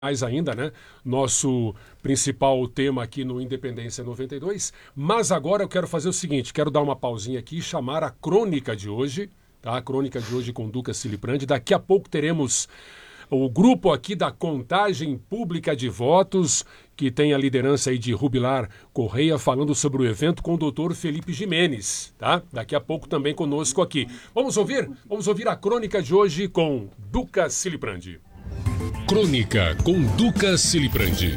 mais ainda, né? Nosso principal tema aqui no Independência 92. Mas agora eu quero fazer o seguinte, quero dar uma pausinha aqui e chamar a crônica de hoje, tá? A crônica de hoje com Duca Siliprandi. Daqui a pouco teremos o grupo aqui da contagem pública de votos, que tem a liderança aí de Rubilar Correia, falando sobre o evento com o doutor Felipe Jimenez, tá? Daqui a pouco também conosco aqui. Vamos ouvir? Vamos ouvir a crônica de hoje com Duca Siliprandi. Crônica com Duca Siliprandi.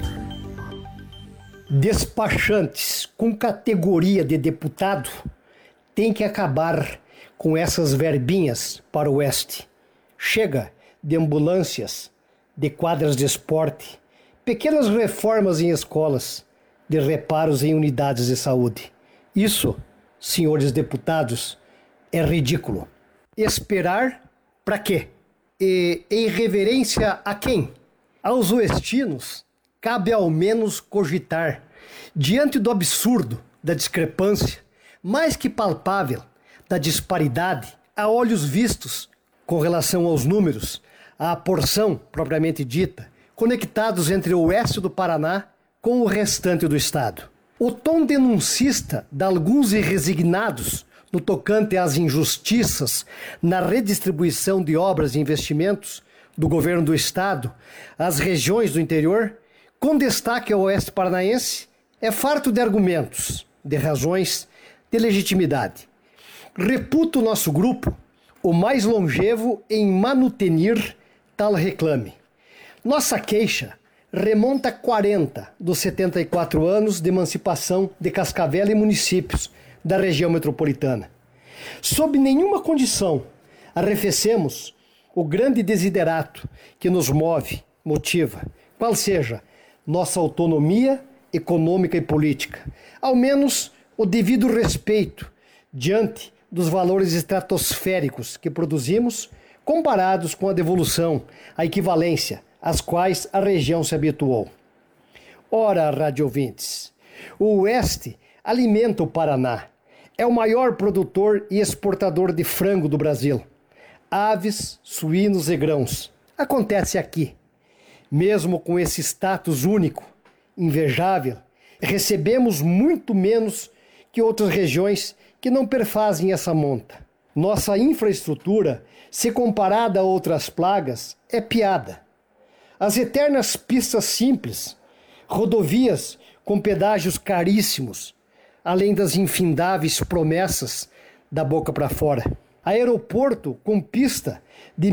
Despachantes com categoria de deputado têm que acabar com essas verbinhas para o Oeste. Chega de ambulâncias, de quadras de esporte, pequenas reformas em escolas, de reparos em unidades de saúde. Isso, senhores deputados, é ridículo. Esperar para quê? E em reverência a quem? Aos oestinos, cabe ao menos cogitar, diante do absurdo, da discrepância, mais que palpável, da disparidade, a olhos vistos, com relação aos números, à porção propriamente dita, conectados entre o oeste do Paraná com o restante do estado. O tom denuncista de alguns irresignados no tocante às injustiças na redistribuição de obras e investimentos do governo do estado às regiões do interior, com destaque ao oeste paranaense, é farto de argumentos, de razões, de legitimidade. Reputo o nosso grupo o mais longevo em manutenir tal reclame. Nossa queixa remonta a 40 dos 74 anos de emancipação de Cascavel e municípios da região metropolitana. Sob nenhuma condição arrefecemos o grande desiderato que nos motiva, qual seja nossa autonomia econômica e política, ao menos o devido respeito diante dos valores estratosféricos que produzimos, comparados com a devolução, a equivalência, às quais a região se habituou. Ora, rádio ouvintes, o Oeste alimenta o Paraná, é o maior produtor e exportador de frango do Brasil, aves, suínos e grãos. Acontece aqui, mesmo com esse status único, invejável, recebemos muito menos que outras regiões que não perfazem essa monta. Nossa infraestrutura, se comparada a outras plagas, é piada. As eternas pistas simples, rodovias com pedágios caríssimos, além das infindáveis promessas da boca para fora. Aeroporto com pista de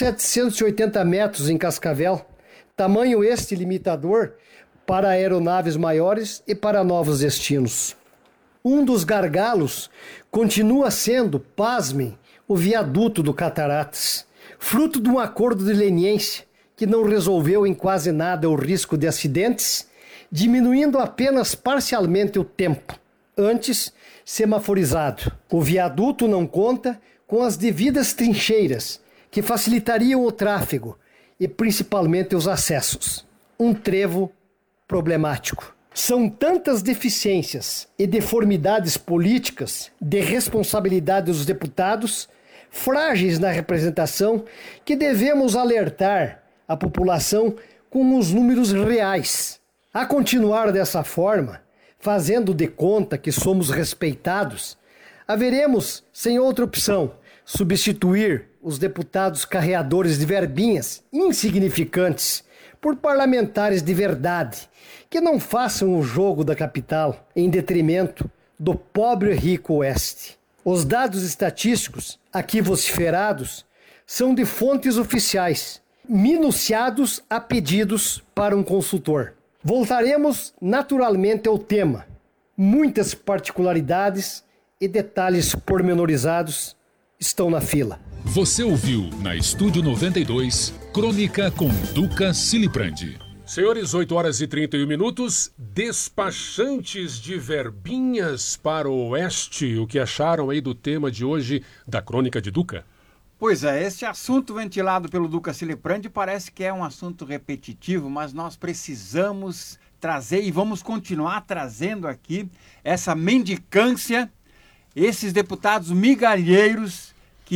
1.780 metros em Cascavel, tamanho este limitador para aeronaves maiores e para novos destinos. Um dos gargalos continua sendo, pasmem, o viaduto do Cataratas, fruto de um acordo de leniência que não resolveu em quase nada o risco de acidentes, diminuindo apenas parcialmente o tempo, antes semaforizado. O viaduto não conta com as devidas trincheiras que facilitariam o tráfego e principalmente os acessos. Um trevo problemático. São tantas deficiências e deformidades políticas de responsabilidade dos deputados, frágeis na representação, que devemos alertar a população com os números reais. A continuar dessa forma, fazendo de conta que somos respeitados, haveremos, sem outra opção, substituir os deputados carreadores de verbinhas insignificantes por parlamentares de verdade, que não façam o jogo da capital em detrimento do pobre e rico Oeste. Os dados estatísticos aqui vociferados são de fontes oficiais, minuciados a pedidos para um consultor. Voltaremos naturalmente ao tema. Muitas particularidades e detalhes pormenorizados estão na fila. Você ouviu na Estúdio 92, Crônica com Duca Siliprandi. Senhores, 8 horas e 31 minutos, despachantes de verbinhas para o Oeste. O que acharam aí do tema de hoje da Crônica de Duca? Pois é, esse assunto ventilado pelo Duca Siliprandi parece que é um assunto repetitivo, mas nós precisamos trazer e vamos continuar trazendo aqui essa mendicância, esses deputados migalheiros que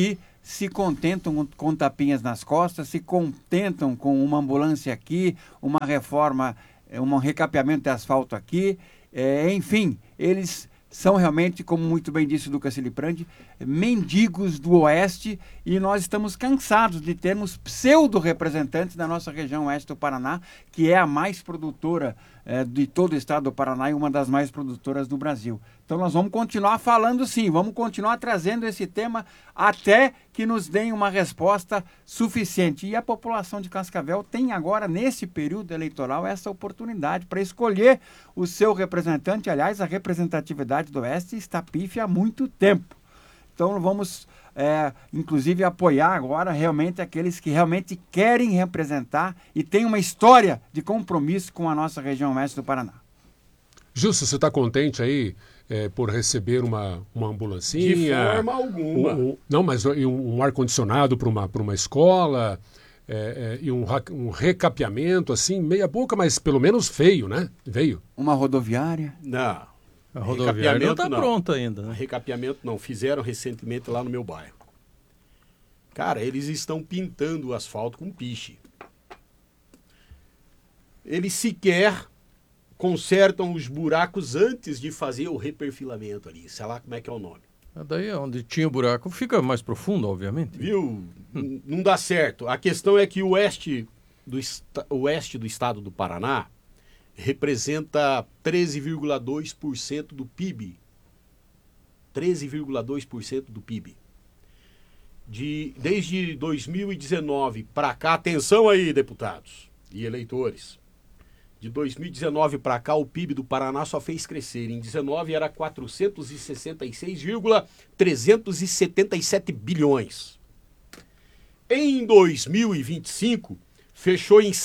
se contentam com tapinhas nas costas, se contentam com uma ambulância aqui, uma reforma, um recapeamento de asfalto aqui, enfim, eles são realmente, como muito bem disse o Duca Siliprandi, mendigos do Oeste, e nós estamos cansados de termos pseudo-representantes da nossa região oeste do Paraná, que é a mais produtora de todo o estado do Paraná e uma das mais produtoras do Brasil. Então nós vamos continuar falando sim, vamos continuar trazendo esse tema até que nos deem uma resposta suficiente. E a população de Cascavel tem agora, nesse período eleitoral, essa oportunidade para escolher o seu representante. Aliás, a representatividade do Oeste está pífia há muito tempo. Então vamos, inclusive, apoiar agora realmente aqueles que realmente querem representar e têm uma história de compromisso com a nossa região oeste do Paraná. Justo, você está contente aí por receber uma ambulancinha? De forma alguma. Não, mas um ar-condicionado para uma escola e um recapeamento, assim, meia boca, mas pelo menos feio, né? Veio. Uma rodoviária? Não. A rodoviária não está pronta ainda, né? Recapeamento não. Fizeram recentemente lá no meu bairro. Cara, eles estão pintando o asfalto com piche. Eles sequer consertam os buracos antes de fazer o reperfilamento ali. Sei lá como é que é o nome. Daí onde tinha o buraco fica mais profundo, obviamente. Viu? Não dá certo. A questão é que o oeste do estado do Paraná representa 13,2% do PIB. 13,2% do PIB. Desde 2019 para cá, atenção aí, deputados e eleitores. De 2019 para cá, o PIB do Paraná só fez crescer. Em 19 era 466,377 bilhões. Em 2025, fechou em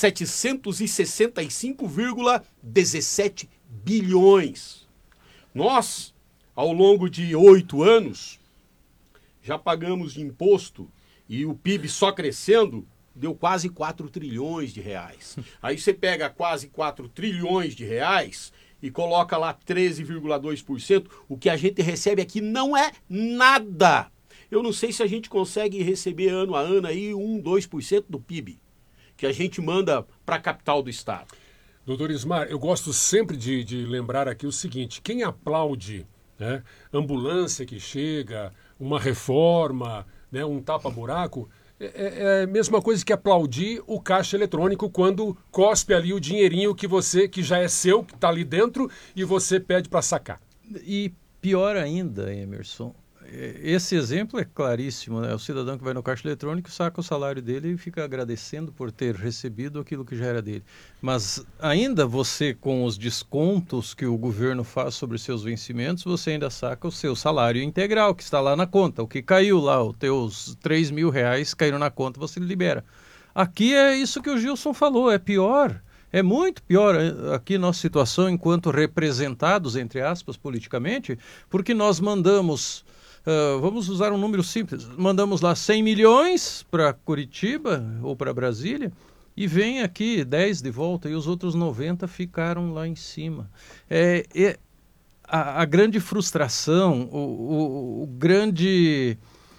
765,17 bilhões. Nós, ao longo de 8 anos, já pagamos de imposto e o PIB só crescendo deu quase 4 trilhões de reais. Aí você pega quase 4 trilhões de reais e coloca lá 13,2%. O que a gente recebe aqui não é nada. Eu não sei se a gente consegue receber ano a ano aí 2% do PIB que a gente manda para a capital do estado. Doutor Ismar, eu gosto sempre de lembrar aqui o seguinte: quem aplaude, né, ambulância que chega, uma reforma, né, um tapa-buraco, é a mesma coisa que aplaudir o caixa eletrônico quando cospe ali o dinheirinho que já é seu, que está ali dentro, e você pede para sacar. E pior ainda, Emerson, esse exemplo é claríssimo, né? O cidadão que vai no caixa eletrônico saca o salário dele e fica agradecendo por ter recebido aquilo que já era dele. Mas ainda você, com os descontos que o governo faz sobre seus vencimentos, você ainda saca o seu salário integral, que está lá na conta. O que caiu lá, os teus R$3.000 caíram na conta, você libera. Aqui é isso que o Gilson falou, é pior. É muito pior aqui nossa situação enquanto representados, entre aspas, politicamente, porque nós mandamos... vamos usar um número simples. Mandamos lá 100 milhões para Curitiba ou para Brasília e vem aqui 10 de volta e os outros 90 ficaram lá em cima. A grande frustração, o grande...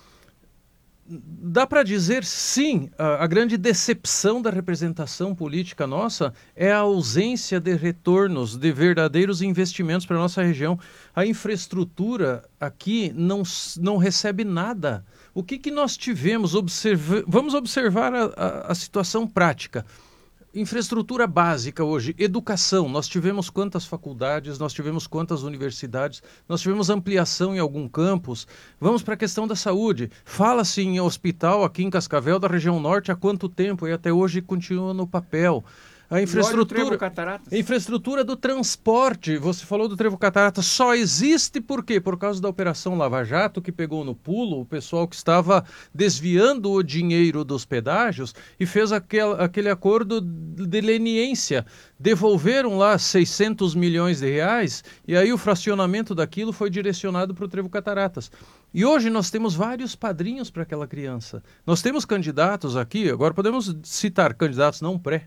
Dá para dizer, sim, a grande decepção da representação política nossa é a ausência de retornos, de verdadeiros investimentos para a nossa região. A infraestrutura aqui não recebe nada. O que nós tivemos? Vamos observar a situação prática. Infraestrutura básica hoje, educação, nós tivemos quantas faculdades, nós tivemos quantas universidades, nós tivemos ampliação em algum campus. Vamos para a questão da saúde. Fala-se em hospital aqui em Cascavel, da região norte, há quanto tempo? E até hoje continua no papel. A infraestrutura do transporte, você falou do Trevo Cataratas, só existe por quê? Por causa da Operação Lava Jato, que pegou no pulo o pessoal que estava desviando o dinheiro dos pedágios e fez aquele acordo de leniência. Devolveram lá 600 milhões de reais e aí o fracionamento daquilo foi direcionado para o Trevo Cataratas. E hoje nós temos vários padrinhos para aquela criança. Nós temos candidatos aqui, agora podemos citar candidatos não pré,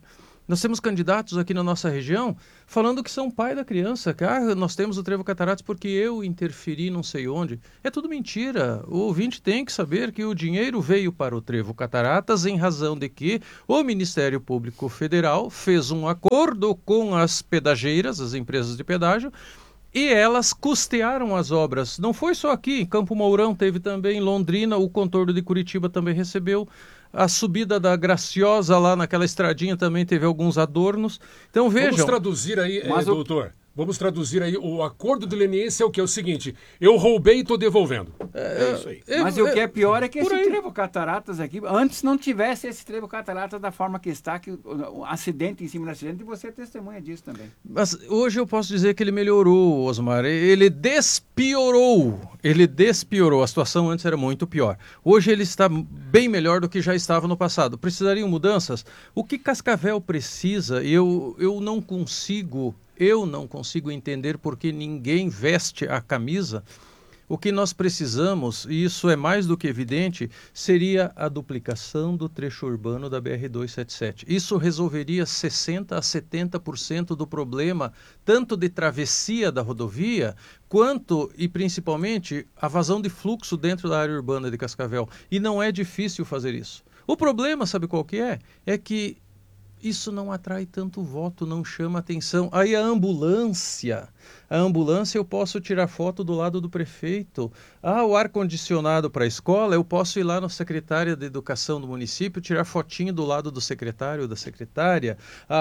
Nós temos candidatos aqui na nossa região falando que são pai da criança, que nós temos o Trevo Cataratas porque eu interferi não sei onde. É tudo mentira. O ouvinte tem que saber que o dinheiro veio para o Trevo Cataratas em razão de que o Ministério Público Federal fez um acordo com as pedageiras, as empresas de pedágio, e elas custearam as obras. Não foi só aqui, em Campo Mourão teve também, Londrina, o contorno de Curitiba também recebeu. A subida da Graciosa lá naquela estradinha também teve alguns adornos. Então vejam... Vamos traduzir aí, doutor. Vamos traduzir aí, o acordo de leniência é o que? É o seguinte, eu roubei e estou devolvendo. É isso aí. Mas o que é pior é que esse Trevo Cataratas aqui, antes não tivesse esse Trevo Cataratas da forma que está, que o acidente em cima do acidente, e você é testemunha disso também. Mas hoje eu posso dizer que ele melhorou, Osmar. Ele despiorou. A situação antes era muito pior. Hoje ele está bem melhor do que já estava no passado. Precisariam mudanças? O que Cascavel precisa, eu não consigo entender porque ninguém veste a camisa. O que nós precisamos, e isso é mais do que evidente, seria a duplicação do trecho urbano da BR-277. Isso resolveria 60% a 70% do problema, tanto de travessia da rodovia, quanto, e principalmente, a vazão de fluxo dentro da área urbana de Cascavel. E não é difícil fazer isso. O problema, sabe qual que é? É que isso não atrai tanto voto, não chama atenção. Aí a ambulância eu posso tirar foto do lado do prefeito. O ar-condicionado para a escola, eu posso ir lá na secretária de educação do município, tirar fotinho do lado do secretário ou da secretária.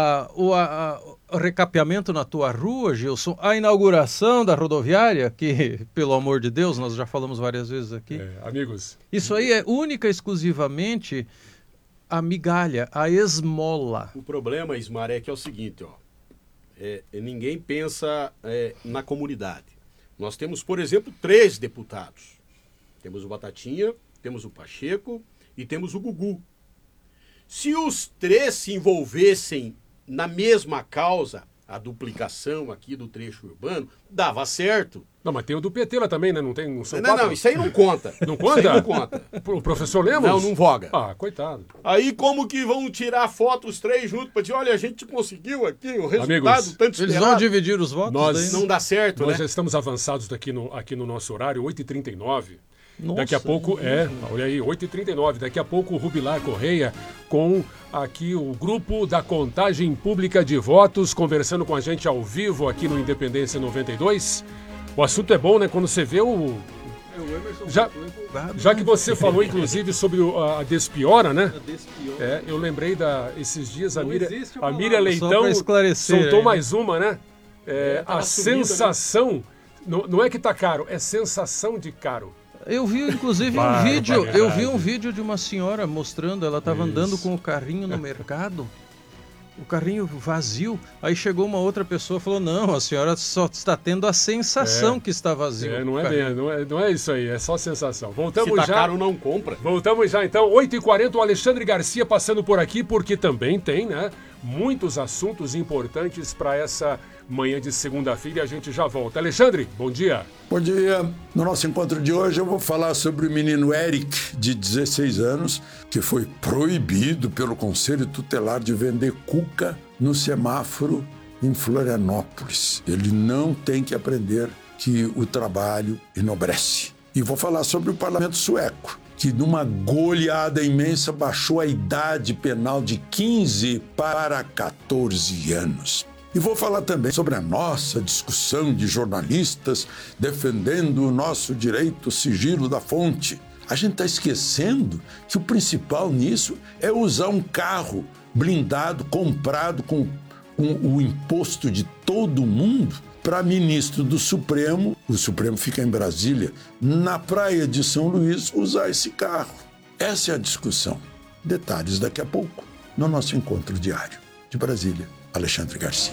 O recapeamento na tua rua, Gilson. A inauguração da rodoviária, que, pelo amor de Deus, nós já falamos várias vezes aqui. Amigos. Isso aí é única e exclusivamente... a migalha, a esmola. O problema, Ismar, é que é o seguinte, ninguém pensa na comunidade. Nós temos, por exemplo, 3 deputados. Temos o Batatinha, temos o Pacheco e temos o Gugu. Se os 3 se envolvessem na mesma causa, a duplicação aqui do trecho urbano, dava certo. Não, mas tem o do PT lá também, né? Não tem, não, isso aí não conta. Não conta? Isso aí não conta. O professor Lemos? Não voga. Coitado. Aí como que vão tirar foto os 3 juntos para dizer, olha, a gente conseguiu aqui o resultado, amigos, tanto esperado. Eles vão dividir os votos? Não dá certo, nós né? já estamos avançados aqui no nosso horário, 8h39. Nossa, daqui a pouco, olha aí, 8h39, daqui a pouco o Rubilar Correia com aqui o grupo da Contagem Pública de Votos, conversando com a gente ao vivo aqui no Independência 92. O assunto é bom, né? Quando você vê já que você falou, inclusive, sobre a despiora, né? Eu lembrei esses dias a Miriam Leitão soltou mais uma, né? A sensação, não é que tá caro, é sensação de caro. Eu vi, inclusive, um vídeo de uma senhora mostrando, ela estava andando com o carrinho no mercado, o carrinho vazio, aí chegou uma outra pessoa e falou, não, a senhora só está tendo a sensação que está vazio. Não é isso aí, é só sensação. Voltamos já. Se tá caro, não compra. Voltamos já, então, 8h40, o Alexandre Garcia passando por aqui, porque também tem, né, muitos assuntos importantes para essa manhã de segunda-feira e a gente já volta. Alexandre, bom dia. Bom dia. No nosso encontro de hoje eu vou falar sobre o menino Eric, de 16 anos, que foi proibido pelo Conselho Tutelar de vender cuca no semáforo em Florianópolis. Ele não tem que aprender que o trabalho enobrece. E vou falar sobre o parlamento sueco, que numa goleada imensa baixou a idade penal de 15 para 14 anos. E vou falar também sobre a nossa discussão de jornalistas defendendo o nosso direito ao sigilo da fonte. A gente está esquecendo que o principal nisso é usar um carro blindado, comprado com o imposto de todo mundo, para ministro do Supremo, o Supremo fica em Brasília, na praia de São Luís, usar esse carro. Essa é a discussão. Detalhes daqui a pouco, no nosso encontro diário. De Brasília, Alexandre Garcia.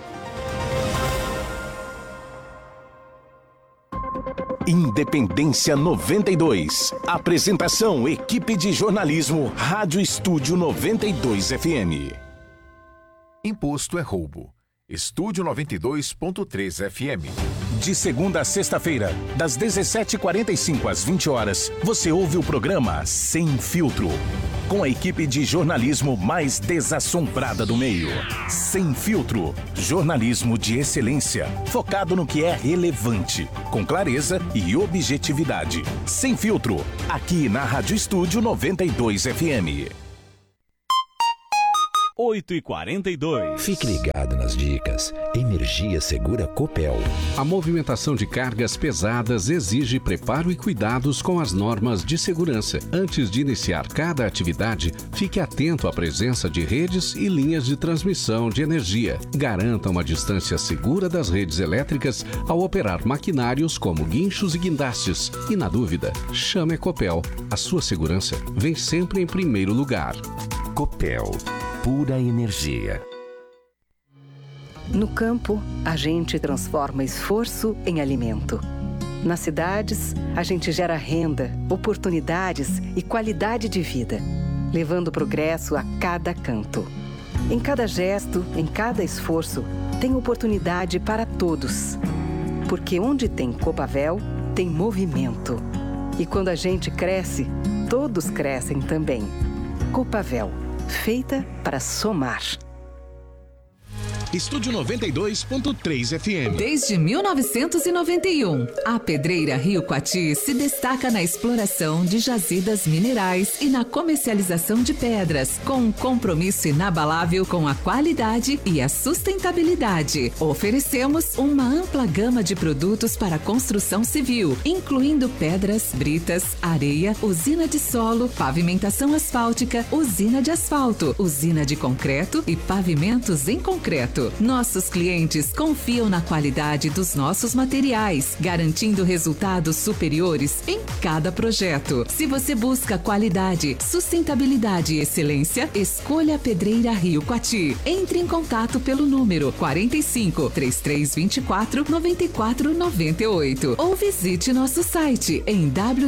Independência 92. Apresentação, equipe de jornalismo, Rádio Estúdio 92 FM. Imposto é roubo. Estúdio 92.3 FM. De segunda a sexta-feira, das 17h45 às 20 horas, você ouve o programa Sem Filtro. com a equipe de jornalismo mais desassombrada do meio. Sem Filtro, jornalismo de excelência, focado no que é relevante, com clareza e objetividade. Sem Filtro, aqui na Rádio Estúdio 92 FM. 8h42. Fique ligado nas dicas. Energia Segura Copel. A movimentação de cargas pesadas exige preparo e cuidados com as normas de segurança. Antes de iniciar cada atividade, fique atento à presença de redes e linhas de transmissão de energia. Garanta uma distância segura das redes elétricas ao operar maquinários como guinchos e guindastes. E na dúvida, chame a Copel. A sua segurança vem sempre em primeiro lugar. Copel. Pura energia. No campo, a gente transforma esforço em alimento. Nas cidades, a gente gera renda, oportunidades e qualidade de vida, levando progresso a cada canto. Em cada gesto, em cada esforço, tem oportunidade para todos. Porque onde tem Copavel, tem movimento. E quando a gente cresce, todos crescem também. Copavel. Feita para somar. Estúdio 92.3 FM. Desde 1991, a Pedreira Rio Coati se destaca na exploração de jazidas minerais e na comercialização de pedras, com um compromisso inabalável com a qualidade e a sustentabilidade. Oferecemos uma ampla gama de produtos para construção civil, incluindo pedras, britas, areia, usina de solo, pavimentação asfáltica, usina de asfalto, usina de concreto e pavimentos em concreto. Nossos clientes confiam na qualidade dos nossos materiais, garantindo resultados superiores em cada projeto. Se você busca qualidade, sustentabilidade e excelência, escolha a Pedreira Rio Coati. Entre em contato pelo número 45 3324 9498 ou visite nosso site em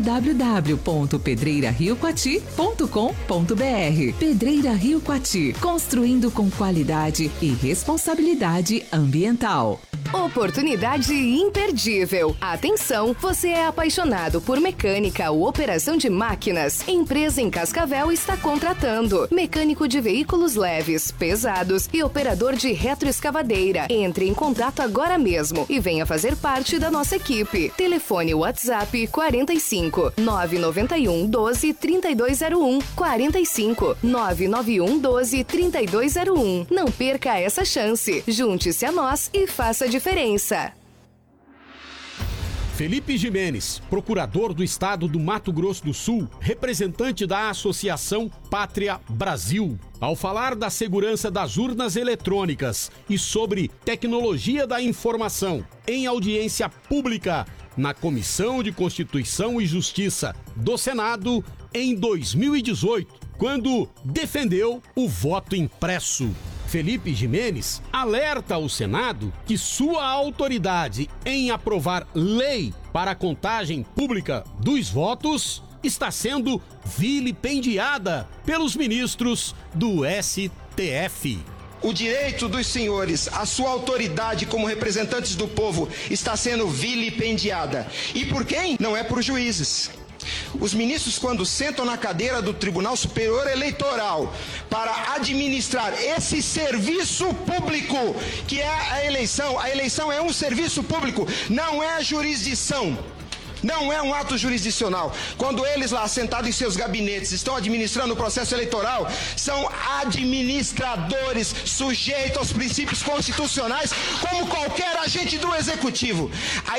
www.pedreirariocoati.com.br. Pedreira Rio Coati, construindo com qualidade e responsabilidade ambiental. Oportunidade imperdível. Atenção, você é apaixonado por mecânica ou operação de máquinas? Empresa em Cascavel está contratando mecânico de veículos leves, pesados e operador de retroescavadeira. Entre em contato agora mesmo e venha fazer parte da nossa equipe. Telefone WhatsApp 45 991 12 3201 45 991 12 3201. Não perca essa chance. Junte-se a nós e faça a diferença. Felipe Jimenez, procurador do estado do Mato Grosso do Sul, representante da Associação Pátria Brasil. Ao falar da segurança das urnas eletrônicas e sobre tecnologia da informação em audiência pública na Comissão de Constituição e Justiça do Senado em 2018, quando defendeu o voto impresso. Felipe Jimenez alerta ao Senado que sua autoridade em aprovar lei para a contagem pública dos votos está sendo vilipendiada pelos ministros do STF. O direito dos senhores, a sua autoridade como representantes do povo está sendo vilipendiada. E por quem? Não é por juízes. Os ministros, quando sentam na cadeira do Tribunal Superior Eleitoral para administrar esse serviço público que é a eleição é um serviço público, não é jurisdição. Não é um ato jurisdicional. Quando eles lá, sentados em seus gabinetes, estão administrando o processo eleitoral, são administradores sujeitos aos princípios constitucionais, como qualquer agente do executivo. A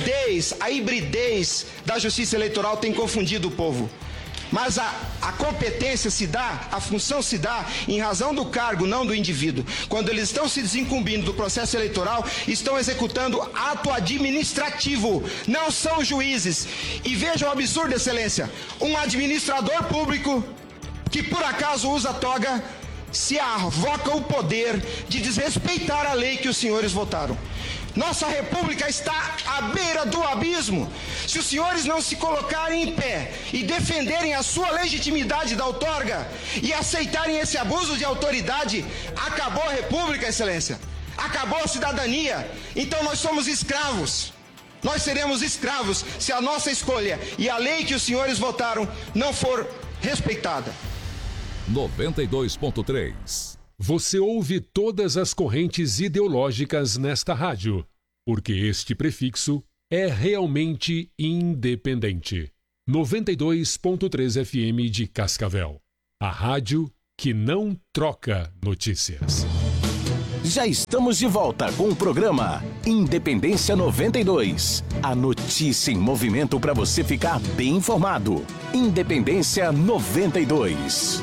hibridez da justiça eleitoral tem confundido o povo. Mas a competência se dá, a função se dá em razão do cargo, não do indivíduo. Quando eles estão se desincumbindo do processo eleitoral, estão executando ato administrativo, não são juízes. E veja o absurdo, excelência, um administrador público que por acaso usa toga, se arvoca o poder de desrespeitar a lei que os senhores votaram. Nossa república está à beira do abismo. Se os senhores não se colocarem em pé e defenderem a sua legitimidade da outorga e aceitarem esse abuso de autoridade, acabou a república, excelência. Acabou a cidadania. Então nós somos escravos. Nós seremos escravos se a nossa escolha e a lei que os senhores votaram não for respeitada. 92.3. Você ouve todas as correntes ideológicas nesta rádio, porque este prefixo é realmente independente. 92.3 FM de Cascavel. A rádio que não troca notícias. Já estamos de volta com o programa Independência 92. A notícia em movimento para você ficar bem informado. Independência 92.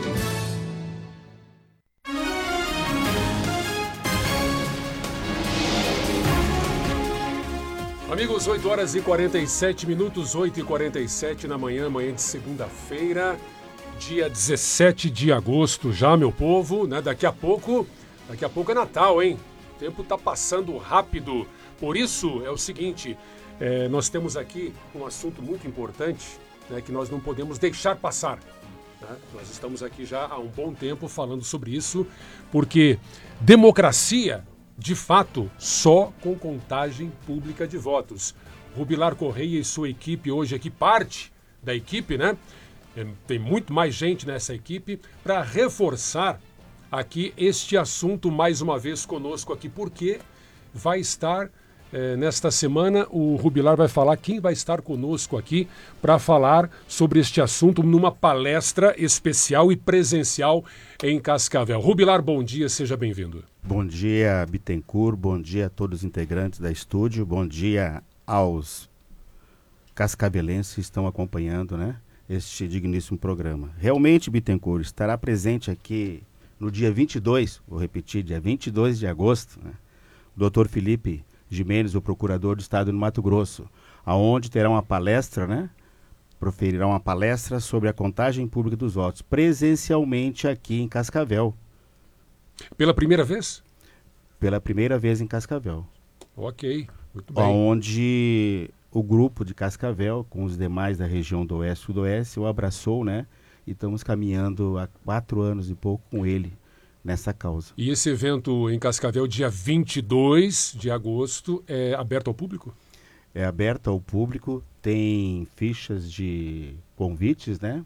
Amigos, 8 horas e 47 minutos, 8h47 na manhã de segunda-feira, dia 17 de agosto já, meu povo, né? Daqui a pouco é Natal, hein? O tempo tá passando rápido. Por isso, é o seguinte, nós temos aqui um assunto muito importante, né, que nós não podemos deixar passar. Né? Nós estamos aqui já há um bom tempo falando sobre isso, porque democracia, de fato, só com contagem pública de votos. Rubilar Correia e sua equipe hoje aqui, parte da equipe, né? Tem muito mais gente nessa equipe para reforçar aqui este assunto mais uma vez conosco aqui, porque vai estar nesta semana, o Rubilar vai falar quem vai estar conosco aqui para falar sobre este assunto numa palestra especial e presencial em Cascavel. Rubilar, bom dia, seja bem-vindo. Bom dia, Bittencourt, bom dia a todos os integrantes da estúdio, bom dia aos cascavelenses que estão acompanhando, né, este digníssimo programa. Realmente, Bittencourt, estará presente aqui no dia 22, vou repetir, dia 22 de agosto, né, o Dr. Felipe Jimenez, o procurador do Estado do Mato Grosso, aonde terá uma palestra, né, proferirá uma palestra sobre a contagem pública dos votos, presencialmente aqui em Cascavel. Pela primeira vez? Pela primeira vez em Cascavel. Ok, muito bem. Onde o grupo de Cascavel, com os demais da região do Oeste e Sudoeste, o abraçou, né? E estamos caminhando há 4 anos e pouco com ele nessa causa. E esse evento em Cascavel, dia 22 de agosto, é aberto ao público? É aberto ao público, tem fichas de convites, né?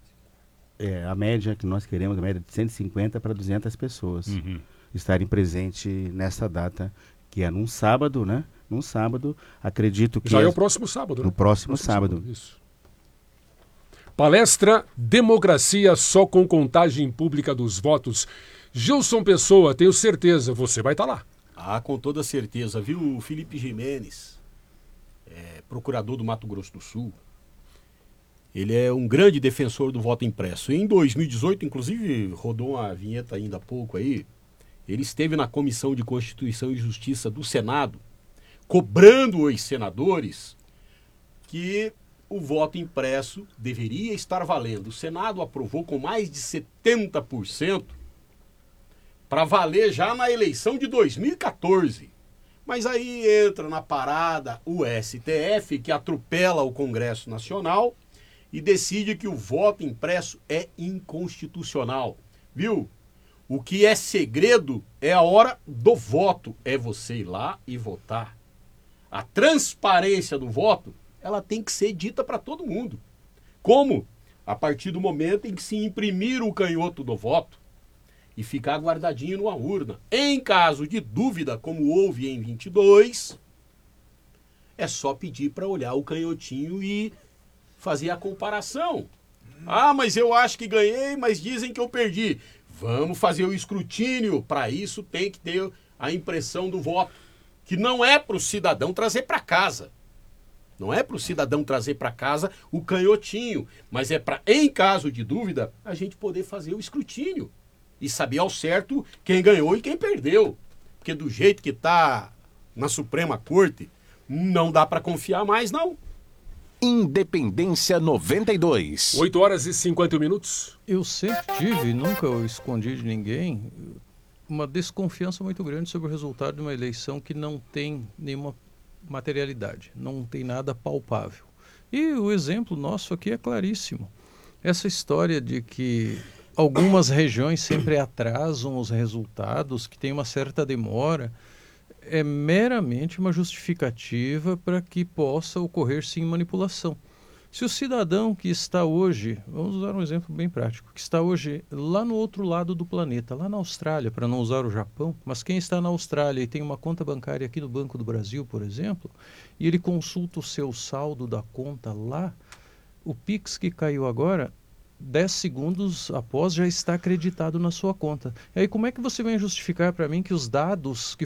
A média que nós queremos, a média de 150 para 200 pessoas estarem presentes nessa data, que é num sábado, né? Num sábado, acredito que... Já é o próximo sábado, né? No próximo sábado. Isso. Palestra Democracia só com contagem pública dos votos. Gilson Pessoa, tenho certeza, você vai estar lá. Ah, com toda certeza, viu? O Felipe Jimenez, procurador do Mato Grosso do Sul, ele é um grande defensor do voto impresso. Em 2018, inclusive, rodou uma vinheta ainda há pouco aí, ele esteve na Comissão de Constituição e Justiça do Senado, cobrando os senadores que o voto impresso deveria estar valendo. O Senado aprovou com mais de 70% para valer já na eleição de 2014. Mas aí entra na parada o STF, que atropela o Congresso Nacional e decide que o voto impresso é inconstitucional. Viu? O que é segredo é a hora do voto, é você ir lá e votar. A transparência do voto, ela tem que ser dita para todo mundo. Como? A partir do momento em que se imprimir o canhoto do voto e ficar guardadinho numa urna. Em caso de dúvida, como houve em 22, é só pedir para olhar o canhotinho e fazer a comparação. Ah, mas eu acho que ganhei, mas dizem que eu perdi. Vamos fazer o escrutínio. Para isso tem que ter a impressão do voto, que não é para o cidadão trazer para casa. Não é para o cidadão trazer para casa o canhotinho, mas é para, em caso de dúvida, a gente poder fazer o escrutínio e saber ao certo quem ganhou e quem perdeu. Porque do jeito que está na Suprema Corte, não dá para confiar mais, não. Independência 92. 8 horas e 50 minutos. Eu sempre tive, nunca eu escondi de ninguém, uma desconfiança muito grande sobre o resultado de uma eleição que não tem nenhuma materialidade, não tem nada palpável. E o exemplo nosso aqui é claríssimo. Essa história de que algumas regiões sempre atrasam os resultados, que tem uma certa demora, é meramente uma justificativa para que possa ocorrer sim manipulação. Se o cidadão que está hoje, vamos usar um exemplo bem prático, que está hoje lá no outro lado do planeta, lá na Austrália, para não usar o Japão, mas quem está na Austrália e tem uma conta bancária aqui no Banco do Brasil, por exemplo, e ele consulta o seu saldo da conta lá, o Pix que caiu agora, 10 segundos após já está acreditado na sua conta. E aí como é que você vem justificar para mim que os dados que